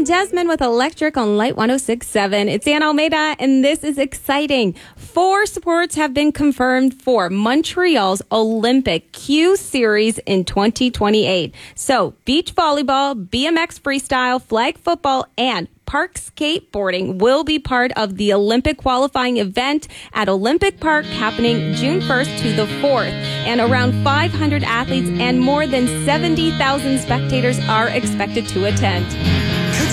Desmond with Electric on Light 106.7. It's Ann Almeida, and this is exciting. 4 sports have been confirmed for Montreal's Olympic Q Series in 2028. So, beach volleyball, BMX freestyle, flag football, and park skateboarding will be part of the Olympic qualifying event at Olympic Park happening June 1st to the 4th. And around 500 athletes and more than 70,000 spectators are expected to attend.